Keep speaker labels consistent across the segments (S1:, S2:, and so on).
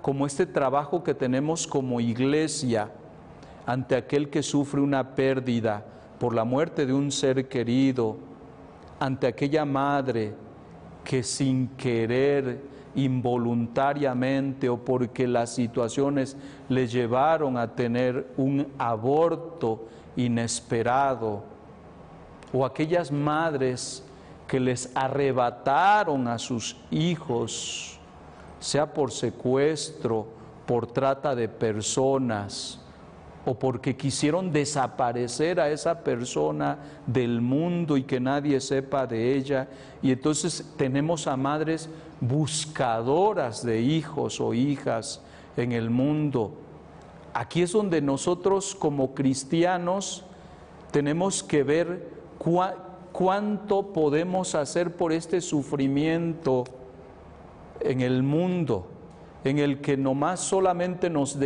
S1: como este trabajo que tenemos como iglesia ante aquel que sufre una pérdida por la muerte de un ser querido, ante aquella madre que sin querer, involuntariamente o porque las situaciones le llevaron a tener un aborto inesperado, o aquellas madres que les arrebataron a sus hijos, sea por secuestro, por trata de personas, o porque quisieron desaparecer a esa persona del mundo y que nadie sepa de ella. Y entonces tenemos a madres buscadoras de hijos o hijas en el mundo. Aquí es donde nosotros como cristianos tenemos que ver cuánto podemos hacer por este sufrimiento en el mundo, en el que nomás solamente nos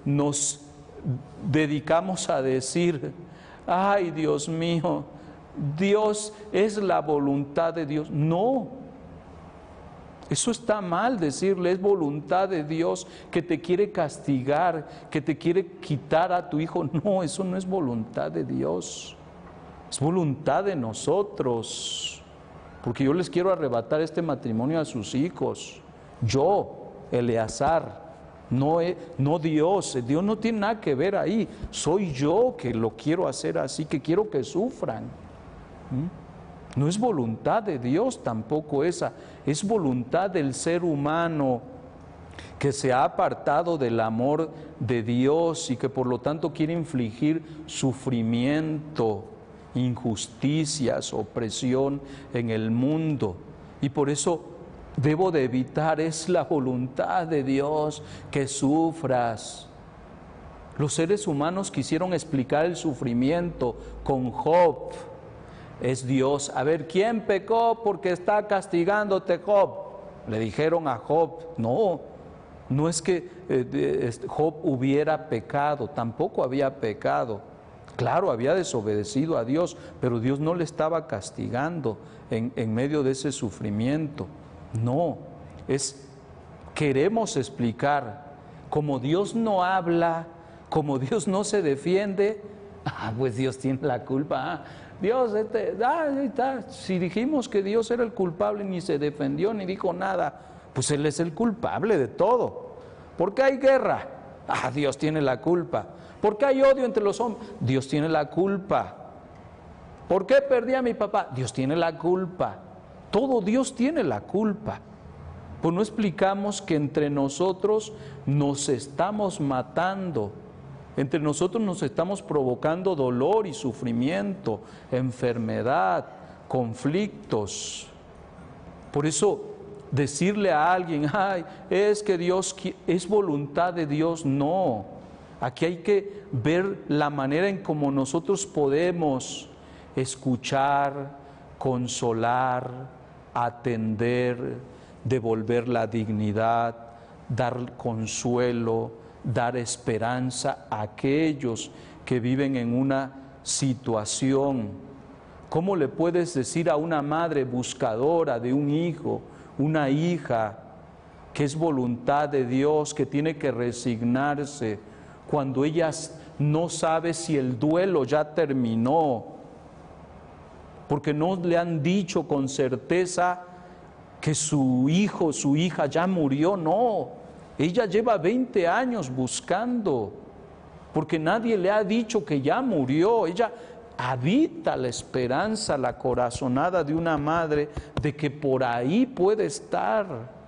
S1: dedicamos a decir: ay, Dios mío, Dios es la voluntad de Dios. No, eso está mal decirle, es voluntad de Dios que te quiere castigar, que te quiere quitar a tu hijo. No, eso no es voluntad de Dios, es voluntad de nosotros, porque yo les quiero arrebatar este matrimonio a sus hijos, yo, Eleazar. No Dios, Dios no tiene nada que ver ahí, soy yo que lo quiero hacer así, que quiero que sufran. No es voluntad de Dios tampoco esa, es voluntad del ser humano que se ha apartado del amor de Dios y que por lo tanto quiere infligir sufrimiento, injusticias, opresión en el mundo. Y por eso debo de evitar, es la voluntad de Dios que sufras. Los seres humanos quisieron explicar el sufrimiento con Job. Es Dios, a ver, ¿quién pecó porque está castigándote, Job? Le dijeron a Job. No es que Job hubiera pecado, tampoco había pecado. Claro, había desobedecido a Dios, pero Dios no le estaba castigando en medio de ese sufrimiento. No, queremos explicar, como Dios no habla, como Dios no se defiende, pues Dios tiene la culpa. Dios, ahí está. Si dijimos que Dios era el culpable, ni se defendió, ni dijo nada, pues Él es el culpable de todo. ¿Por qué hay guerra? Dios tiene la culpa. ¿Por qué hay odio entre los hombres? Dios tiene la culpa. ¿Por qué perdí a mi papá? Dios tiene la culpa. Todo Dios tiene la culpa. Pues no explicamos que entre nosotros nos estamos matando, entre nosotros nos estamos provocando dolor y sufrimiento, enfermedad, conflictos. Por eso decirle a alguien, es que Dios, es voluntad de Dios, no. Aquí hay que ver la manera en cómo nosotros podemos escuchar, consolar, atender, devolver la dignidad, dar consuelo, dar esperanza a aquellos que viven en una situación. ¿Cómo le puedes decir a una madre buscadora de un hijo, una hija, que es voluntad de Dios, que tiene que resignarse, cuando ella no sabe si el duelo ya terminó? Porque no le han dicho con certeza que su hijo, su hija ya murió. No, ella lleva 20 años buscando, porque nadie le ha dicho que ya murió. Ella habita la esperanza, la corazonada de una madre de que por ahí puede estar.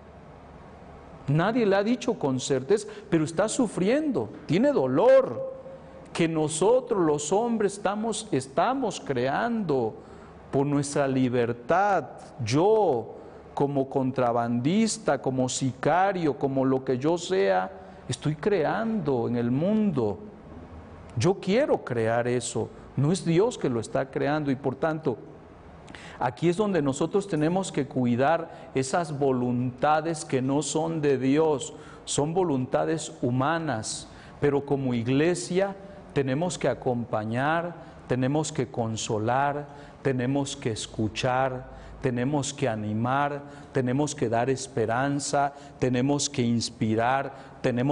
S1: Nadie le ha dicho con certeza, pero está sufriendo, tiene dolor, que nosotros los hombres estamos creando por nuestra libertad. Yo, como contrabandista, como sicario, como lo que yo sea, estoy creando en el mundo. Yo quiero crear eso, no es Dios que lo está creando, y por tanto, aquí es donde nosotros tenemos que cuidar esas voluntades que no son de Dios, son voluntades humanas, pero como iglesia tenemos que acompañar, tenemos que consolar, tenemos que escuchar, tenemos que animar, tenemos que dar esperanza, tenemos que inspirar, tenemos